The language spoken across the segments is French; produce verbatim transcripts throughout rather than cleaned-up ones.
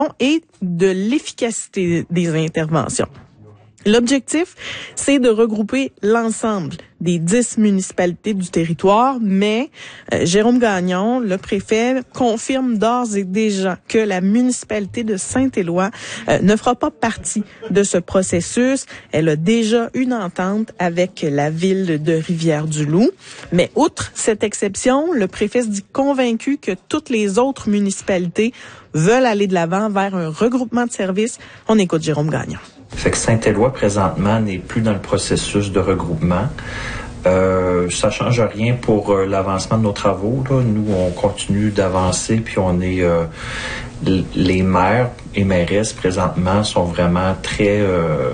et de l'efficacité des interventions. L'objectif, c'est de regrouper l'ensemble des dix municipalités du territoire, mais euh, Jérôme Gagnon, le préfet, confirme d'ores et déjà que la municipalité de Saint-Éloi euh, ne fera pas partie de ce processus. Elle a déjà une entente avec la ville de Rivière-du-Loup. Mais outre cette exception, le préfet se dit convaincu que toutes les autres municipalités veulent aller de l'avant vers un regroupement de services. On écoute Jérôme Gagnon. Fait que Saint-Éloi, présentement, n'est plus dans le processus de regroupement. Euh, ça change rien pour euh, l'avancement de nos travaux, là. Nous, on continue d'avancer, puis on est... Euh, les maires et mairesses, présentement, sont vraiment très... Euh,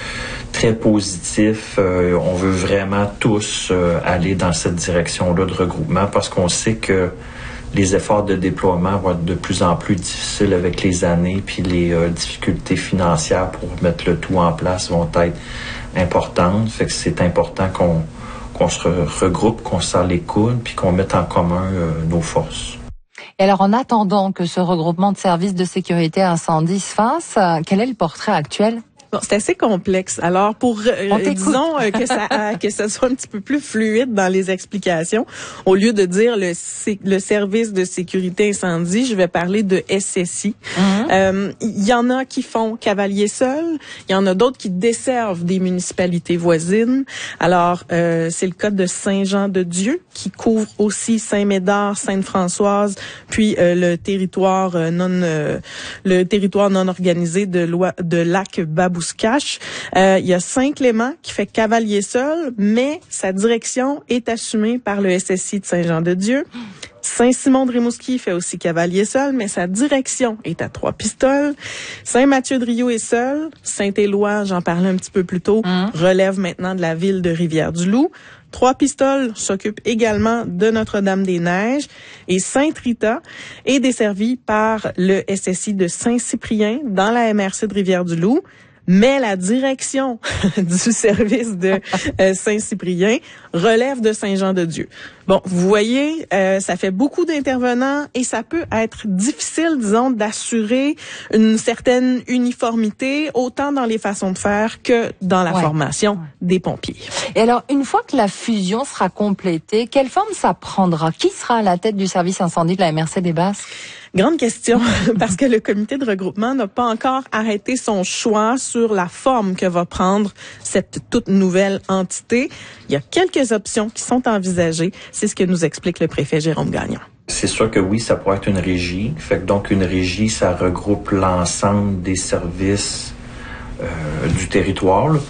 très positifs. Euh, on veut vraiment tous euh, aller dans cette direction-là de regroupement parce qu'on sait que les efforts de déploiement vont être de plus en plus difficiles avec les années, puis les euh, difficultés financières pour mettre le tout en place vont être importantes. Fait que c'est important qu'on, qu'on se regroupe, qu'on se serre les coudes, puis qu'on mette en commun euh, nos forces. Et alors, en attendant que ce regroupement de services de sécurité incendie se fasse, quel est le portrait actuel? Bon, c'est assez complexe. Alors, pour euh, disons euh, que ça euh, que ça soit un petit peu plus fluide dans les explications, au lieu de dire le le service de sécurité incendie, je vais parler de S S I. Il mm-hmm. euh, y en a qui font cavalier seul, il y en a d'autres qui desservent des municipalités voisines. Alors, euh, c'est le cas de Saint-Jean-de-Dieu qui couvre aussi Saint-Médard, Sainte-Françoise, puis euh, le territoire euh, non euh, le territoire non organisé de Loi, de Lac-Babou. Euh, il y a Saint-Clément qui fait cavalier seul, mais sa direction est assumée par le S S I de Saint-Jean-de-Dieu. Saint-Simon-de-Rimouski fait aussi cavalier seul, mais sa direction est à trois pistoles. Saint-Mathieu-de-Rio est seul. Saint-Éloi, j'en parlais un petit peu plus tôt, mmh. relève maintenant de la ville de Rivière-du-Loup. Trois pistoles s'occupent également de Notre-Dame-des-Neiges et Sainte-Rita est desservie par le S S I de Saint-Cyprien dans la M R C de Rivière-du-Loup. Mais la direction du service de euh, Saint-Cyprien relève de Saint-Jean-de-Dieu. Bon, vous voyez, euh, ça fait beaucoup d'intervenants et ça peut être difficile, disons, d'assurer une certaine uniformité, autant dans les façons de faire que dans la ouais. formation des pompiers. Et alors, une fois que la fusion sera complétée, quelle forme ça prendra? Qui sera à la tête du service incendie de la M R C des Basques? Grande question, parce que le comité de regroupement n'a pas encore arrêté son choix sur la forme que va prendre cette toute nouvelle entité. Il y a quelques options qui sont envisagées. C'est ce que nous explique le préfet Jérôme Gagnon. C'est sûr que oui, ça pourrait être une régie. Fait que donc une régie, ça regroupe l'ensemble des services euh, du territoire, là.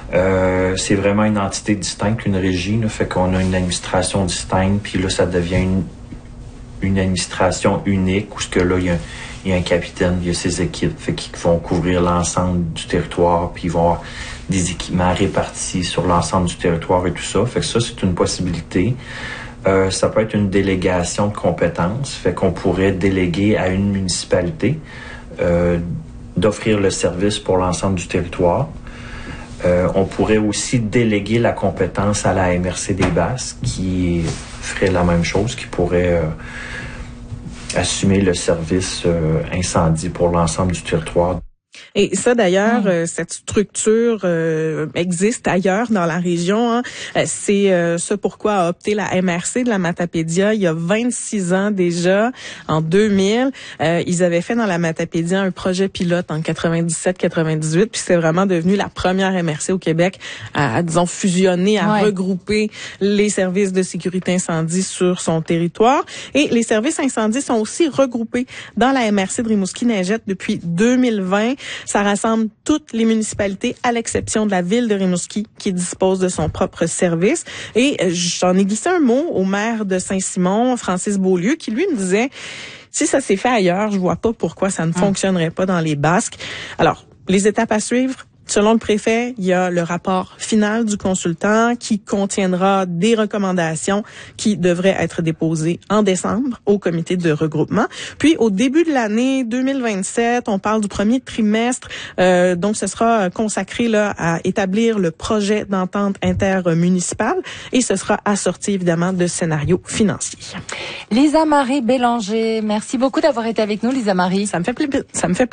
Euh, c'est vraiment une entité distincte, une régie, là. Fait qu'on a une administration distincte, puis là, ça devient une une administration unique où ce que là il y a, il y a un capitaine, il y a ses équipes fait qu'ils vont couvrir l'ensemble du territoire, puis ils vont avoir des équipements répartis sur l'ensemble du territoire et tout ça. Fait que ça, c'est une possibilité. Euh, ça peut être une délégation de compétences, fait qu'on pourrait déléguer à une municipalité euh, d'offrir le service pour l'ensemble du territoire. Euh, on pourrait aussi déléguer la compétence à la M R C des Basques qui ferait la même chose, qui pourrait euh, assumer le service euh, incendie pour l'ensemble du territoire. Et ça, d'ailleurs, mmh. euh, cette structure euh, existe ailleurs dans la région. Hein. Euh, c'est euh, ce pourquoi a opté la M R C de la Matapédia il y a vingt-six ans déjà, en deux mille. Euh, ils avaient fait dans la Matapédia un projet pilote en quatre-vingt-dix-sept quatre-vingt-dix-huit, puis c'est vraiment devenu la première M R C au Québec à, à disons, fusionner, à ouais. regrouper les services de sécurité incendie sur son territoire. Et les services incendie sont aussi regroupés dans la M R C de Rimouski-Neigette depuis deux mille vingt. Ça rassemble toutes les municipalités à l'exception de la ville de Rimouski qui dispose de son propre service. Et j'en ai glissé un mot au maire de Saint-Simon, Francis Beaulieu, qui lui me disait, si ça s'est fait ailleurs, je vois pas pourquoi ça ne fonctionnerait pas dans les Basques. Alors, les étapes à suivre, Selon le préfet, il y a le rapport final du consultant qui contiendra des recommandations qui devraient être déposées en décembre au comité de regroupement. Puis, au début de l'année deux mille vingt-sept, on parle du premier trimestre, euh, donc ce sera consacré là à établir le projet d'entente intermunicipale et ce sera assorti évidemment de scénarios financiers. Lisa Marie Bélanger, merci beaucoup d'avoir été avec nous, Lisa Marie. Ça me fait plaisir. Ça me fait plaisir.